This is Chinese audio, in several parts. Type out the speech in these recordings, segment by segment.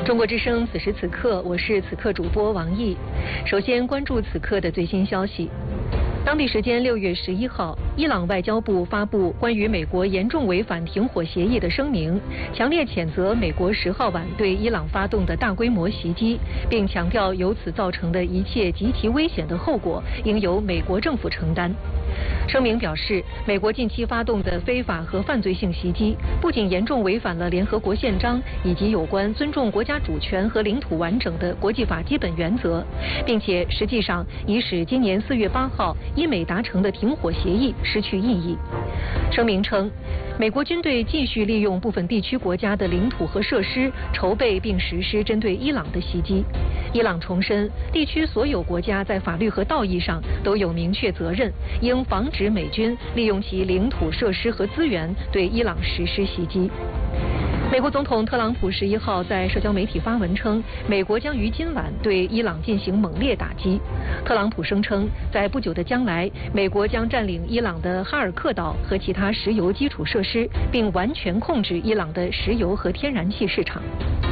中国之声此时此刻，我是此刻主播王毅。首先关注此刻的最新消息。当地时间6月11号，伊朗外交部发布关于美国严重违反停火协议的声明，强烈谴责美国10号晚对伊朗发动的大规模袭击，并强调由此造成的一切极其危险的后果应由美国政府承担。声明表示，美国近期发动的非法和犯罪性袭击，不仅严重违反了联合国宪章以及有关尊重国家主权和领土完整的国际法基本原则，并且实际上已使今年4月8号伊美达成的停火协议失去意义。声明称，美国军队继续利用部分地区国家的领土和设施，筹备并实施针对伊朗的袭击。伊朗重申，地区所有国家在法律和道义上都有明确责任，应防止美军利用其领土设施和资源对伊朗实施袭击。美国总统特朗普11号在社交媒体发文称，美国将于今晚对伊朗进行猛烈打击。特朗普声称，在不久的将来，美国将占领伊朗的哈尔克岛和其他石油基础设施，并完全控制伊朗的石油和天然气市场。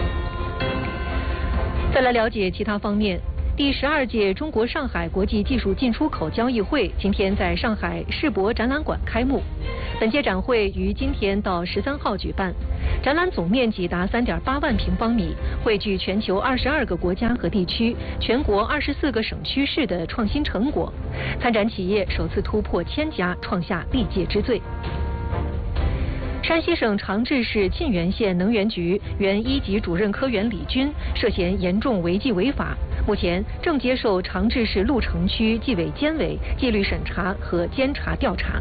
再来了解其他方面。第12届中国上海国际技术进出口交易会今天在上海世博展览馆开幕。本届展会于今天到13号举办，展览总面积达3.8万平方米，汇聚全球22个国家和地区、全国24个省区市的创新成果。参展企业首次突破1000家，创下历届之最。山西省长治市沁源县能源局原1级主任科员李军涉嫌严重违纪违法，目前正接受长治市鹿城区纪委监委纪律审查和监察调查。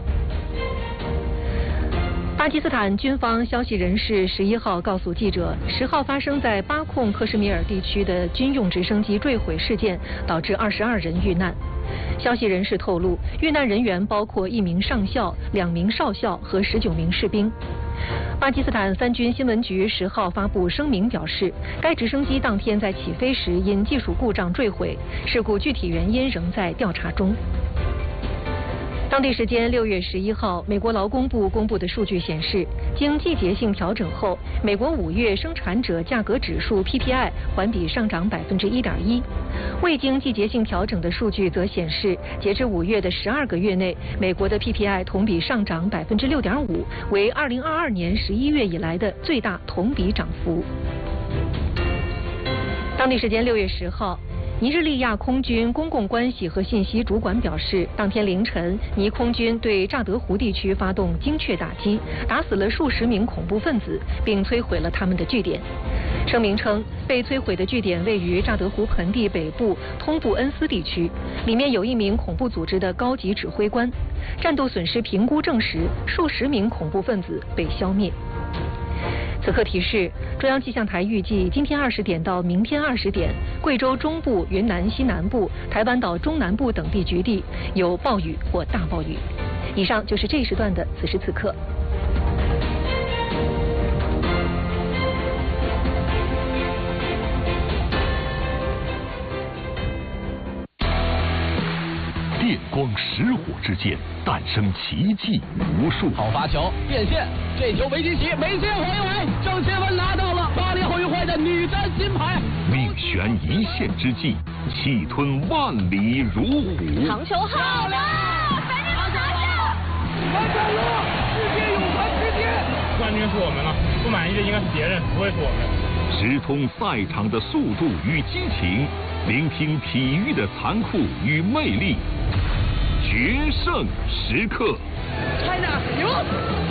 巴基斯坦军方消息人士11号告诉记者，10号发生在巴控克什米尔地区的军用直升机坠毁事件，导致22人遇难。消息人士透露，遇难人员包括1名上校、2名少校和19名士兵。巴基斯坦三军新闻局10号发布声明表示，该直升机当天在起飞时因技术故障坠毁，事故具体原因仍在调查中。当地时间6月11号，美国劳工部公布的数据显示，经季节性调整后，美国5月生产者价格指数 PPI 环比上涨1.1%。未经季节性调整的数据则显示，截至5月的12个月内，美国的 PPI 同比上涨6.5%，为2022年11月以来的最大同比涨幅。当地时间6月10号。尼日利亚空军公共关系和信息主管表示，当天凌晨，尼空军对乍得湖地区发动精确打击，打死了数十名恐怖分子，并摧毁了他们的据点。声明称，被摧毁的据点位于乍得湖盆地北部通布恩斯地区，里面有1名恐怖组织的高级指挥官。战斗损失评估证实，数十名恐怖分子被消灭。此刻提示，中央气象台预计今天20点到明天20点，贵州中部、云南西南部、台湾岛中南部等地局地有暴雨或大暴雨。以上就是这一时段的此时此刻。 电光石火之间，诞生奇迹无数。 好发球，变线，这球维基奇没接回围，郑钦文拿到了巴黎奥运会的女单金牌。 命悬一线之际，气吞万里如虎。 长球好了，完成了，世界泳坛之巅。 冠军是我们了，不满意的应该是别人，不会是我们。 直通赛场的速度与激情，聆听体育的残酷与魅力。决胜时刻 ，China 赢。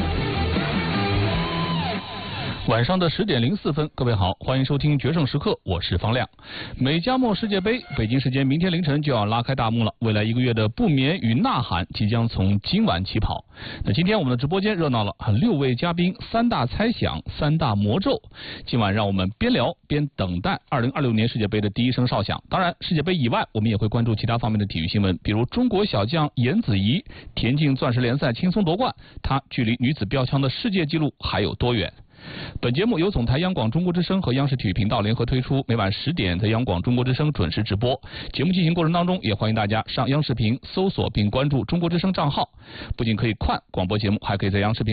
晚上的10点04分，各位好，欢迎收听决胜时刻，我是方亮。美加墨世界杯，北京时间明天凌晨就要拉开大幕了。未来1个月的不眠与呐喊即将从今晚起跑。那今天我们的直播间热闹了，6位嘉宾，3大猜想，3大魔咒。今晚让我们边聊边等待2026年世界杯的第一声哨响。当然，世界杯以外，我们也会关注其他方面的体育新闻，比如中国小将颜子怡田径钻石联赛轻松夺冠，她距离女子标枪的世界纪录还有多远？本节目由总台央广中国之声和央视体育频道联合推出，每晚10点在央广中国之声准时直播。节目进行过程当中，也欢迎大家上央视频搜索并关注中国之声账号，不仅可以看广播节目，还可以在央视频